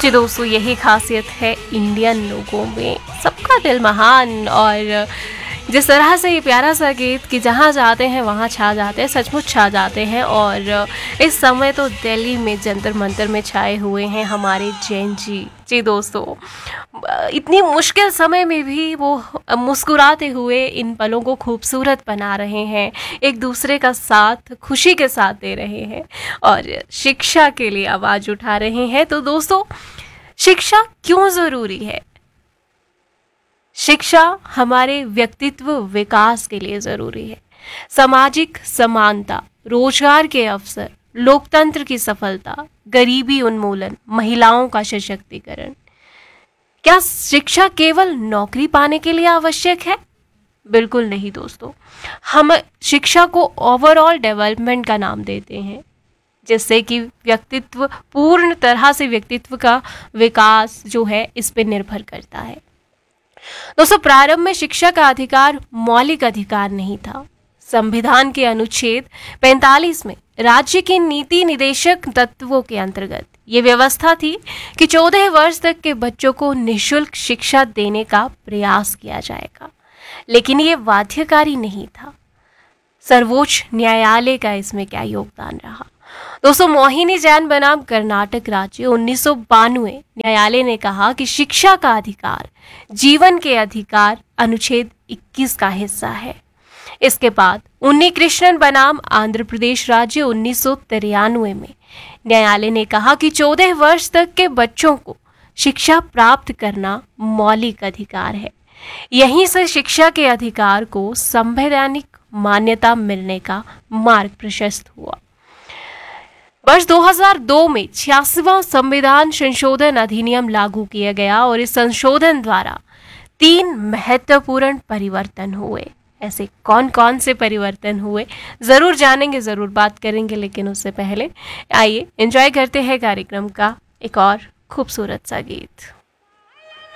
जी दोस्तों, यही खासियत है इंडियन लोगों में, सबका दिल महान। और जिस तरह से ये प्यारा सा गीत कि जहाँ जाते हैं वहाँ छा जाते हैं, सचमुच छा जाते हैं। और इस समय तो दिल्ली में जंतर मंतर में छाए हुए हैं हमारे जैन जी। जी दोस्तों, इतनी मुश्किल समय में भी वो मुस्कुराते हुए इन पलों को खूबसूरत बना रहे हैं, एक दूसरे का साथ खुशी के साथ दे रहे हैं और शिक्षा के लिए आवाज़ उठा रहे हैं। तो दोस्तों, शिक्षा क्यों ज़रूरी है? शिक्षा हमारे व्यक्तित्व विकास के लिए ज़रूरी है। सामाजिक समानता, रोजगार के अवसर, लोकतंत्र की सफलता, गरीबी उन्मूलन, महिलाओं का सशक्तिकरण। क्या शिक्षा केवल नौकरी पाने के लिए आवश्यक है? बिल्कुल नहीं दोस्तों। हम शिक्षा को ओवरऑल डेवलपमेंट का नाम देते हैं, जिससे कि व्यक्तित्व पूर्ण तरह से व्यक्तित्व का विकास जो है इस पे निर्भर करता है। दोस्तों, प्रारंभ में शिक्षा का अधिकार मौलिक अधिकार नहीं था। संविधान के अनुच्छेद 45 में राज्य के नीति निदेशक तत्वों के अंतर्गत ये व्यवस्था थी कि 14 वर्ष तक के बच्चों को निःशुल्क शिक्षा देने का प्रयास किया जाएगा, लेकिन ये बाध्यकारी नहीं था। सर्वोच्च न्यायालय का इसमें क्या योगदान रहा? दोस्तों, मोहिनी जैन बनाम कर्नाटक राज्य 1992 न्यायालय ने कहा कि शिक्षा का अधिकार जीवन के अधिकार अनुच्छेद 21 का हिस्सा है। इसके बाद उन्नी कृष्णन बनाम आंध्र प्रदेश राज्य 1993 में न्यायालय ने कहा कि 14 वर्ष तक के बच्चों को शिक्षा प्राप्त करना मौलिक अधिकार है। यहीं से शिक्षा के अधिकार को संवैधानिक मान्यता मिलने का मार्ग प्रशस्त हुआ। वर्ष 2002 में 86वां संविधान संशोधन अधिनियम लागू किया गया और इस संशोधन द्वारा 3 महत्वपूर्ण परिवर्तन हुए। ऐसे कौन कौन से परिवर्तन हुए ज़रूर जानेंगे, ज़रूर बात करेंगे, लेकिन उससे पहले आइए एंजॉय करते हैं कार्यक्रम का एक और खूबसूरत सा गीत।